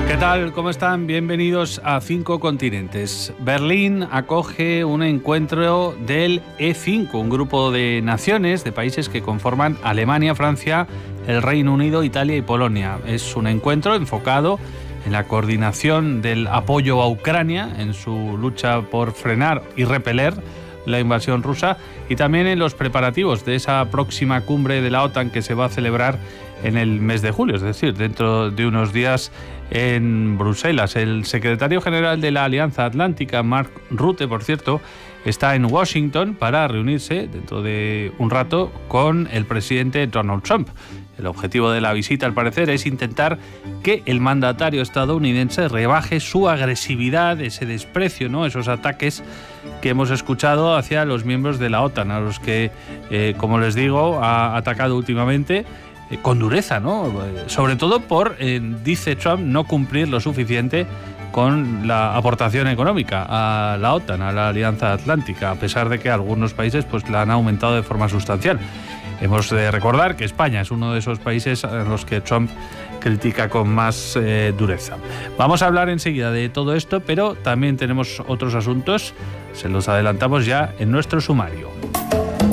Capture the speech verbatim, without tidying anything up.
¿Qué tal? ¿Cómo están? Bienvenidos a Cinco Continentes. Berlín acoge un encuentro del E cinco, un grupo de naciones, de países que conforman Alemania, Francia, el Reino Unido, Italia y Polonia. Es un encuentro enfocado en la coordinación del apoyo a Ucrania en su lucha por frenar y repeler la invasión rusa, y también en los preparativos de esa próxima cumbre de la OTAN que se va a celebrar en el mes de julio, es decir, dentro de unos días en Bruselas. El secretario general de la Alianza Atlántica, Mark Rutte, por cierto, está en Washington para reunirse dentro de un rato con el presidente Donald Trump. El objetivo de la visita, al parecer, es intentar que el mandatario estadounidense rebaje su agresividad, ese desprecio, ¿no?, esos ataques que hemos escuchado hacia los miembros de la OTAN, a los que, eh, como les digo, ha atacado últimamente eh, con dureza, ¿no? Sobre todo por, eh, dice Trump, no cumplir lo suficiente con la aportación económica a la OTAN, a la Alianza Atlántica, a pesar de que algunos países pues la han aumentado de forma sustancial. Hemos de recordar que España es uno de esos países a los que Trump critica con más eh, dureza. Vamos a hablar enseguida de todo esto, pero también tenemos otros asuntos, se los adelantamos ya en nuestro sumario.